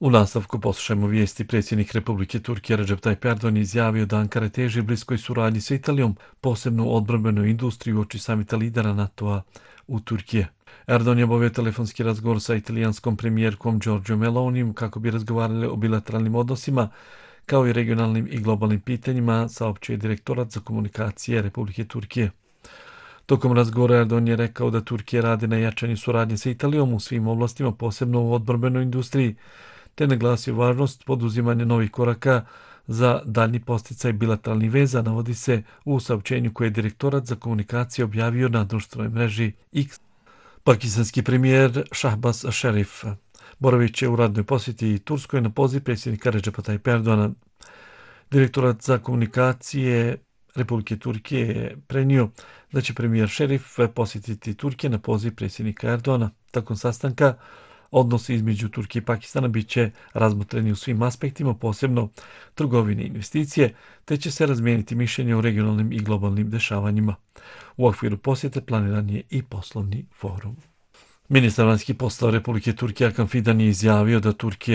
U nastavku poslušajmo vijesti. Predsjednik Republike Turske Recep Tayyip Erdogan izjavio da Ankara teži bliskoj suradnji sa Italijom, posebno u odbrambenoj industriji uoči samita lidera NATO-a u Turskiji. Erdogan je obavio telefonski razgovor sa italijanskom premijerkom Giorgiom Melonijem kako bi razgovarali o bilateralnim odnosima kao i regionalnim i globalnim pitanjima, saopćio je direktorat za komunikacije Republike Turske. Tokom razgovora Erdogan je rekao da Turkija radi na jačanju suradnje sa Italijom u svim oblastima, posebno u odbrambenoj industriji, te naglasio važnost poduzimanja novih koraka za daljnji posticaj bilateralnih veza, navodi se u saopćenju koje je direktorat za komunikacije objavio na društvenoj mreži X. Pakistanski premijer Shahbaz Sharif boravit će u radnoj posjeti Turskoj na poziv predsjednika Recepa Tayyipa Erdogana. Direktorat za komunikacije Republike Turske je prenio da će premijer Sharif posjetiti Turske na poziv predsjednika Erdogana. Tokom sastanka odnosi između Turske i Pakistana bit će razmotreni u svim aspektima, posebno trgovine i investicije, te će se razmijeniti mišljenje o regionalnim i globalnim dešavanjima. U okviru posjete planiran je i poslovni forum. Ministar vanjskih poslova Republike Turske Hakan Fidan je izjavio da Turkija